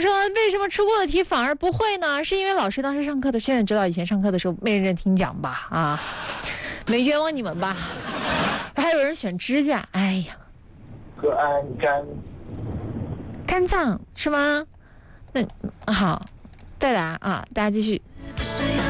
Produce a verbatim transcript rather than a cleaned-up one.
说为什么出过的题反而不会呢？是因为老师当时上课的，现在知道以前上课的时候没认真听讲吧？啊，没冤枉你们吧？还有人选指甲，哎呀， 个安肝肝脏是吗？那好，再来啊，大家继续。